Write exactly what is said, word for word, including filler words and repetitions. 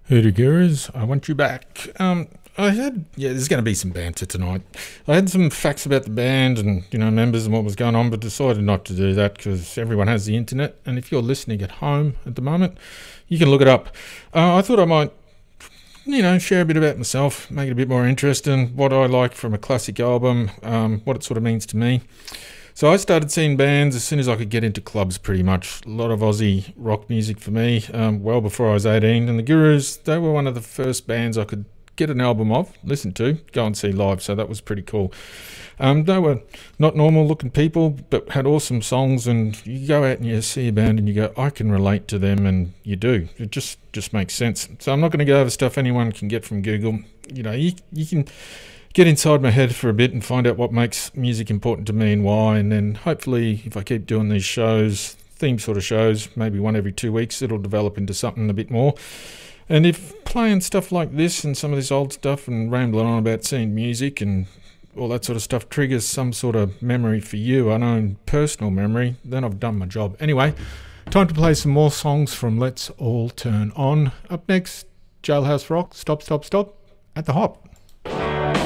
Hoodoo Gurus, I want you back. Um, I had, yeah, there's going to be some banter tonight. I had some facts about the band and, you know, members and what was going on, but decided not to do that because everyone has the internet. And if you're listening at home at the moment, you can look it up. Uh, I thought I might, you know, share a bit about myself, make it a bit more interesting, what I like from a classic album, um, what it sort of means to me. So I started seeing bands as soon as I could get into clubs, pretty much. A lot of Aussie rock music for me, um, well before I was eighteen. And the Gurus, they were one of the first bands I could get an album of, listen to, go and see live, so that was pretty cool. Um, they were not normal-looking people, but had awesome songs, and you go out and you see a band and you go, I can relate to them, and you do. It just, just makes sense. So I'm not going to go over stuff anyone can get from Google. You know, you, you can get inside my head for a bit and find out what makes music important to me and why, and then hopefully if I keep doing these shows, theme sort of shows, maybe one every two weeks, it'll develop into something a bit more. And if playing stuff like this and some of this old stuff and rambling on about seeing music and all that sort of stuff triggers some sort of memory for you, an own personal memory, then I've done my job. Anyway, time to play some more songs from Let's All Turn On. Up next, Jailhouse Rock, Stop, Stop, Stop, at the Hop.